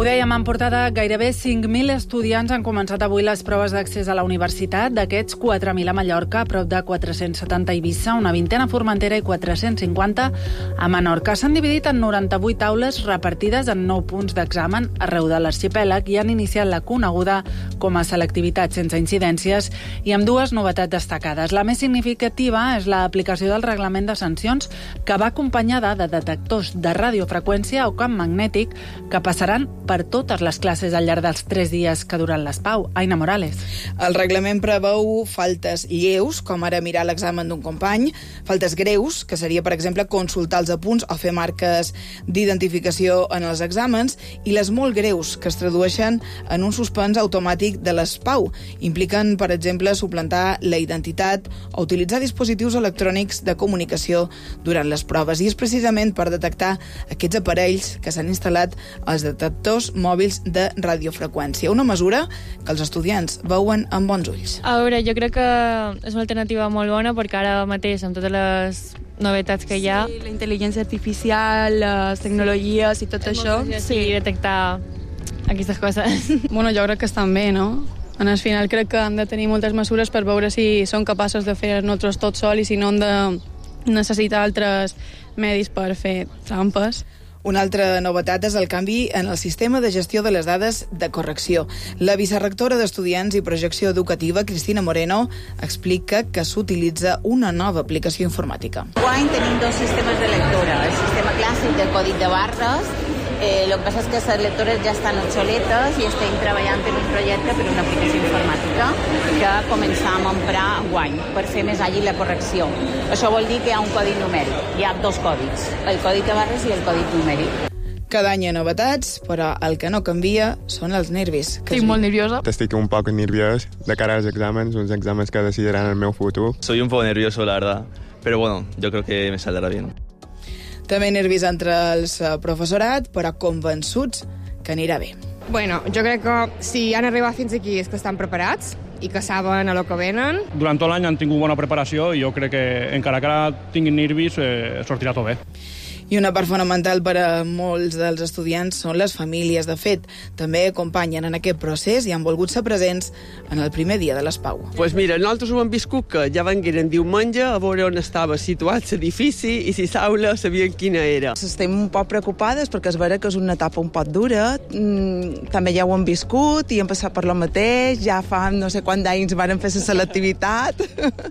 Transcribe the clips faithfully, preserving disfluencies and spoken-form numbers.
Ho dèiem en portada, gairebé cinc mil estudiants han començat avui les proves d'accés a la universitat. D'aquests, quatre mil a Mallorca, prop de quatre-cents setanta a Eivissa, una vintena a Formentera i quatre-cents cinquanta a Menorca. S'han dividit en noranta-vuit aules repartides en nou punts d'examen arreu de l'arxipèlag i han iniciat la coneguda com a selectivitat sense incidències i amb dues novetats destacades. La més significativa és l'aplicació del reglament de sancions que va acompanyada de detectors de radiofreqüència o camp magnètic que passaran per totes les classes al llarg dels tres dies que duran l'ESPAU. Aina Morales. El reglament preveu faltes lleus, com ara mirar l'examen d'un company, faltes greus, que seria, per exemple, consultar els apunts o fer marques d'identificació en els exàmens, i les molt greus, que es tradueixen en un suspens automàtic de l'ESPAU. Impliquen, per exemple, suplantar la identitat o utilitzar dispositius electrònics de comunicació durant les proves. I és precisament per detectar aquests aparells que s'han instal·lat als detectors mòbils de radiofreqüència. Una mesura que els estudiants veuen amb bons ulls. A veure, jo crec que és una alternativa molt bona perquè ara mateix, amb totes les novetats que hi ha... Sí, la intel·ligència artificial, les tecnologies i tot això. Sí, detectar aquestes coses. Bueno, jo crec que estan bé, no? En el final crec que han de tenir moltes mesures per veure si són capaços de fer nosaltres tot sol i si no han de necessitar altres medis per fer trampes. Una altra novetat és el canvi en el sistema de gestió de les dades de correcció. La vicerectora d'Estudiants i Projecció Educativa, Cristina Moreno, explica que s'utilitza una nova aplicació informàtica. Enguany tenim dos sistemes de lectura. El sistema clàssic del codi de barres. Eh, el que passa és que les lectores ja estan obsoletes i estem treballant en un projecte per una aplicació informàtica que començam a emprar enguany per fer més àgil la correcció. Això vol dir que hi ha un codi numèric. Hi ha dos còdics, el codi de barres i el codi numèric. Cada any hi ha novetats, però el que no canvia són els nervis. Estic molt nerviosa. Estic un poc nerviós de cara als exàmens, uns exàmens que decidiran el meu futur. Soy un poco nervioso, la verdad, pero bueno, yo creo que me saldrá bien. També nervis entre els professorat, però convençuts que anirà bé. Bueno, jo crec que si han arribat fins aquí és que estan preparats i que saben a lo que venen. Durant tot l'any han tingut bona preparació i jo crec que encara que ara tinguin nervis eh, sortirà tot bé. I una part fonamental per a molts dels estudiants són les famílies. De fet, també acompanyen en aquest procés i han volgut ser presents en el primer dia de l'ESPAU. Pues mira, nosaltres ho hem viscut que ja vengueren diumenge a veure on estava situat l'edifici i si l'aula sabien quina era. Estem un poc preocupades perquè és vera que és una etapa un poc dura. Mm, també ja ho hem viscut i hem passat per lo mateix. Ja fa no sé quants anys van fer la selectivitat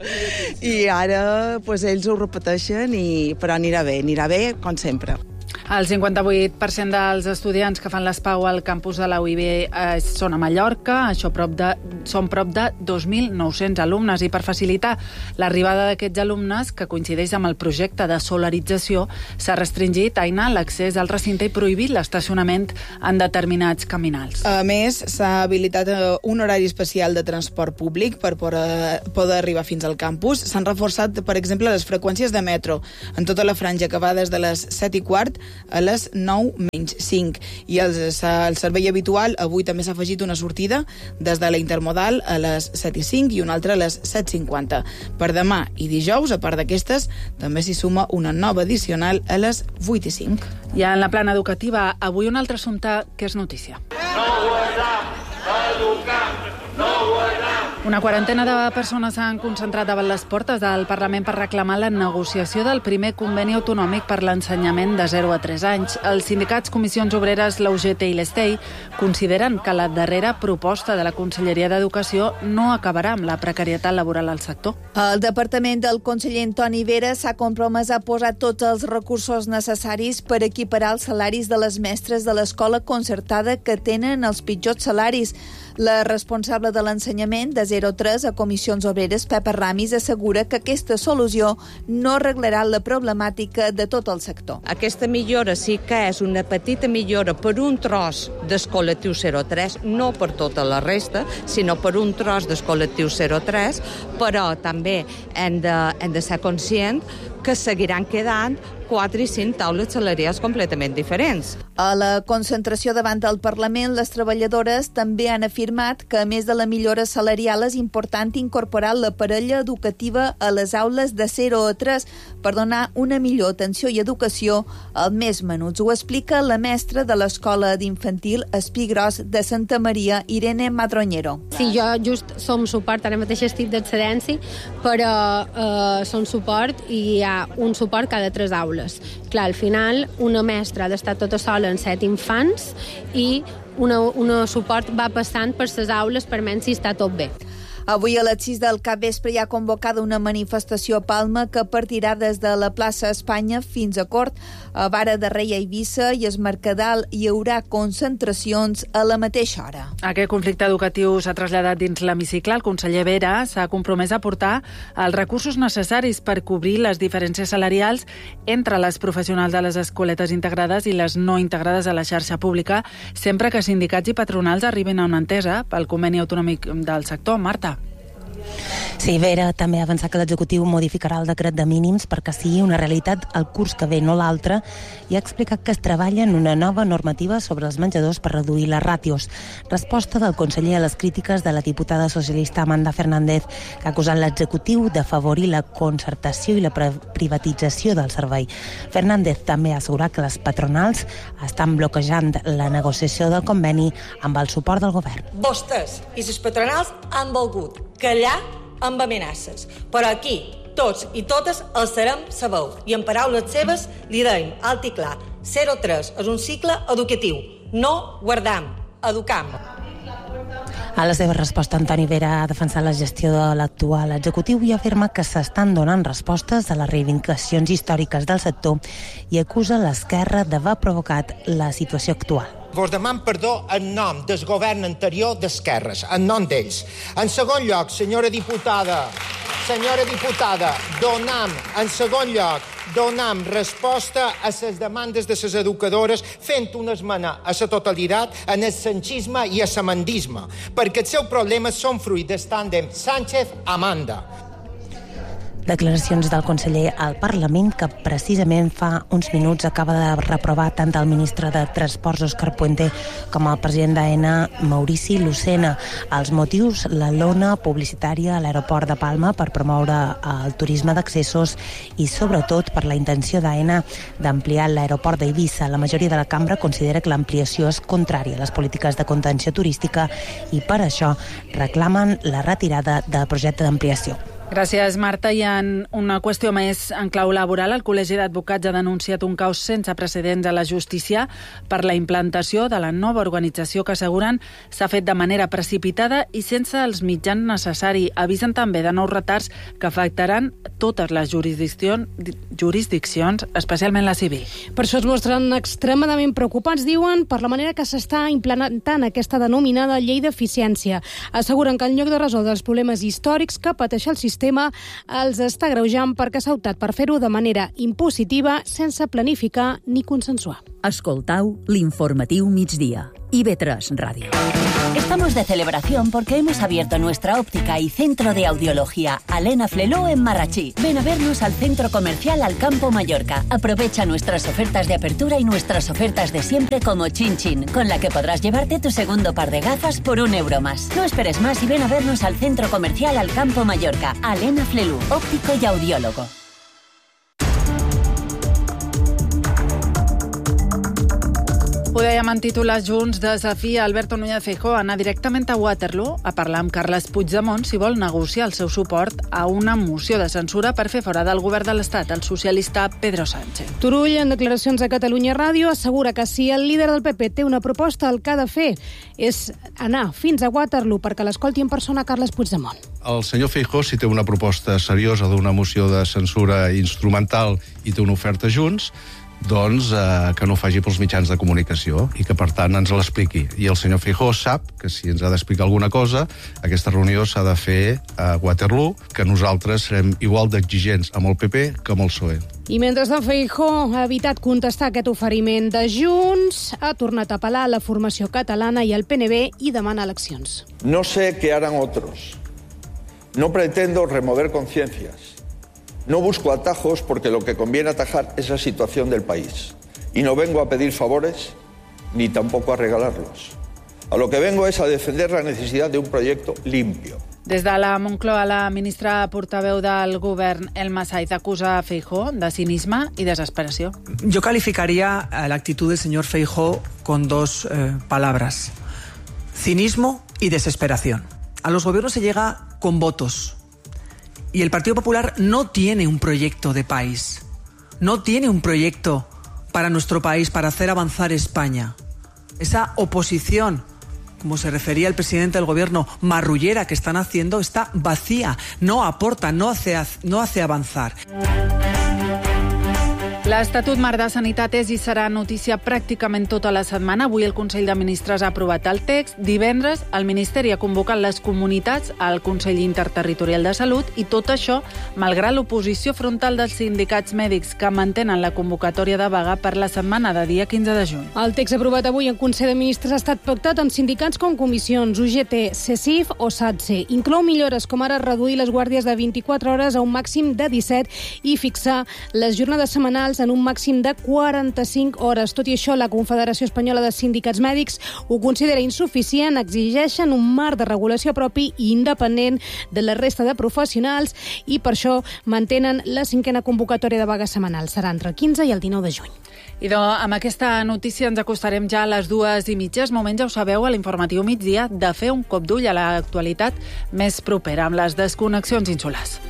i ara pues, ells ho repeteixen, i, però anirà bé, anirà bé com sempre. El cinquanta-vuit per cent dels estudiants que fan l'ESPAU al campus de la U I B eh, són a Mallorca. Això prop de, són prop de dos mil nou-cents alumnes, i per facilitar l'arribada d'aquests alumnes, que coincideix amb el projecte de solarització, s'ha restringit, Aina, l'accés al recinte i prohibit l'estacionament en determinats caminals. A més, s'ha habilitat un horari especial de transport públic per poder, poder arribar fins al campus. S'han reforçat, per exemple, les freqüències de metro en tota la franja que va des de les set i quart a les nou menys cinc. I el, el servei habitual, avui també s'ha afegit una sortida des de la intermodal a les set i cinc i una altra a les set cinquanta. Per demà i dijous, a part d'aquestes, també s'hi suma una nova addicional a les vuit i cinc. I en la plana educativa, avui un altre assumpte que és notícia. No guardam, educam, no guardam. Una quarantena de persones s'han concentrat davant les portes del Parlament per reclamar la negociació del primer conveni autonòmic per l'ensenyament de zero a tres anys. Els sindicats Comissions Obreres, la U G T i l'Estei consideren que la darrera proposta de la Conselleria d'Educació no acabarà amb la precarietat laboral al sector. El departament del conseller Antoni Vera s'ha compromès a posar tots els recursos necessaris per equiparar els salaris de les mestres de l'escola concertada que tenen els pitjors salaris. La responsable de l'ensenyament de zero a tres a Comissions Obreres, Pepa Ramis, assegura que aquesta solució no arreglarà la problemàtica de tot el sector. Aquesta millora sí que és una petita millora per un tros del col·lectiu zero a tres, no per tota la resta, sinó per un tros del col·lectiu zero a tres, però també hem de, hem de ser conscients que seguiran quedant quatre i cinc taules salarials completament diferents. A la concentració davant del Parlament, les treballadores també han afirmat que, a més de la millora salarial, és important incorporar la parella educativa a les aules de zero a tres per donar una millor atenció i educació als més menuts. Ho explica la mestra de l'Escola d'Infantil Espigros de Santa Maria, Irene Madroñero. Sí, jo just som suport, ara mateix estic d'excedència, però eh, som suport i hi ha un suport cada tres aules. Clar, al final, una mestra ha d'estar tota sola en set infants i una, una suport va passant per les aules per menys si està tot bé. Avui a les sis del capvespre hi ha convocada una manifestació a Palma que partirà des de la plaça Espanya fins a Cort, a Vara de Rei a Eivissa i a Es Mercadal hi haurà concentracions a la mateixa hora. Aquest conflicte educatiu s'ha traslladat dins l'hemicicle. El conseller Vera s'ha compromès a aportar els recursos necessaris per cobrir les diferències salarials entre les professionals de les escoletes integrades i les no integrades a la xarxa pública, sempre que sindicats i patronals arribin a una entesa pel conveni autonòmic del sector. Marta. Sí, Vera també ha avançat que l'executiu modificarà el decret de mínims perquè sigui una realitat el curs que ve, no l'altre, i ha explicat que es treballa en una nova normativa sobre els menjadors per reduir les ràtios. Resposta del conseller a les crítiques de la diputada socialista Amanda Fernández, que ha acusat l'executiu d'afavorir la concertació i la privatització del servei. Fernández també ha assegurat que les patronals estan bloquejant la negociació del conveni amb el suport del govern. Vostès i les patronals han volgut callar amb amenaces. Però aquí, tots i totes, els serem sa veu. I en paraules seves li deim alt i clar, zero tres és un cicle educatiu. No guardam, educam. A la seva resposta, Antoni Vera ha defensat la gestió de l'actual executiu i afirma que s'estan donant respostes a les reivindicacions històriques del sector i acusa l'esquerra d'haver provocat la situació actual. Vos deman perdó en nom del govern anterior d'esquerres, en nom d'ells. En segon lloc, senyora diputada, senyora diputada, donam, en segon lloc, donam resposta a les demandes de les educadores fent una esmena a la totalitat en el sanchisme i el samandisme, perquè els seus problemes són fruit del tàndem Sánchez-Amanda. Declaracions del conseller al Parlament que precisament fa uns minuts acaba de reprovar tant el ministre de Transports Òscar Puente com el president d'AENA Maurici Lucena. Els motius, la lona publicitària a l'aeroport de Palma per promoure el turisme d'accessos i sobretot per la intenció d'AENA d'ampliar l'aeroport d'Eivissa. La majoria de la cambra considera que l'ampliació és contrària a les polítiques de contenció turística i per això reclamen la retirada del projecte d'ampliació. Gràcies, Marta. I en una qüestió més en clau laboral, el Col·legi d'Advocats ha denunciat un caos sense precedents a la justícia per la implantació de la nova organització que asseguren s'ha fet de manera precipitada i sense els mitjans necessaris. Avisen també de nous retards que afectaran totes les jurisdiccions, jurisdiccions, especialment la civil. Per això es mostren extremadament preocupats, diuen, per la manera que s'està implementant aquesta denominada llei d'eficiència. Asseguren que en lloc de resoldre els problemes històrics que pateix el sistema, els està greujant perquè s'ha optat per fer-ho de manera impositiva, sense planificar ni consensuar. Escoltau l'informatiu migdia. I B tres Radio. Estamos de celebración porque hemos abierto nuestra óptica y centro de audiología Alena Fleló en Marrachí. Ven a vernos al centro comercial Alcampo Mallorca. Aprovecha nuestras ofertas de apertura y nuestras ofertas de siempre como Chin Chin, con la que podrás llevarte tu segundo par de gafas por un euro más. No esperes más y ven a vernos al centro comercial Alcampo Mallorca. Alena Flelú, óptico y audiólogo. Ho dèiem en titulars junts, desafia Alberto Núñez Feijóo a anar directament a Waterloo a parlar amb Carles Puigdemont si vol negociar el seu suport a una moció de censura per fer fora del govern de l'Estat el socialista Pedro Sánchez. Turull, en declaracions a Catalunya Ràdio, assegura que si el líder del P P té una proposta, el que ha de fer és anar fins a Waterloo perquè l'escolti en persona Carles Puigdemont. El senyor Feijóo, si té una proposta seriosa d'una moció de censura instrumental i té una oferta Junts, doncs eh, que no ho faci pels mitjans de comunicació i que, per tant, ens l'expliqui. I el senyor Feijóo sap que si ens ha d'explicar alguna cosa, aquesta reunió s'ha de fer a Waterloo, que nosaltres serem igual d'exigents amb el P P que amb el P S O E. I mentre Feijóo ha evitat contestar aquest oferiment de Junts, ha tornat a apel·lar a la formació catalana i al P N B i demana eleccions. No sé qué harán otros. No pretendo remover conciencias. No busco atajos porque lo que conviene atajar es la situación del país. Y no vengo a pedir favores ni tampoco a regalarlos. A lo que vengo es a defender la necesidad de un proyecto limpio. Des de la Moncloa, la ministra portaveu del govern, Elma Saiz, acusa a Feijóo de cinisme y desesperación. Yo calificaría la actitud del señor Feijóo con dos eh, palabras: cinismo y desesperación. A los gobiernos se llega con votos y el Partido Popular no tiene un proyecto de país, no tiene un proyecto para nuestro país, para hacer avanzar España. Esa oposición, como se refería el presidente del gobierno, marrullera que están haciendo, está vacía, no aporta, no hace, no hace avanzar. L'Estatut Marc de Sanitat és i serà notícia pràcticament tota la setmana. Avui el Consell de Ministres ha aprovat el text. Divendres el Ministeri ha convocat les comunitats al Consell Interterritorial de Salut i tot això malgrat l'oposició frontal dels sindicats mèdics que mantenen la convocatòria de vaga per la setmana de dia quinze de juny. El text aprovat avui en Consell de Ministres ha estat pactat amb sindicats com comissions, U G T, CECIF o SATSE. Inclou millores com ara reduir les guàrdies de vint-i-quatre hores a un màxim de disset i fixar les jornades setmanals en un màxim de quaranta-cinc hores. Tot i això, la Confederació Espanyola de Sindicats Mèdics ho considera insuficient, exigeixen un marc de regulació propi i independent de la resta de professionals i per això mantenen la cinquena convocatòria de vaga setmanal. Serà entre el quinze i el dinou de juny. I doncs, amb aquesta notícia ens acostarem ja a les dues i mitja. És moment, ja ho sabeu, a l'informatiu migdia, de fer un cop d'ull a l'actualitat més propera amb les desconnexions insulars.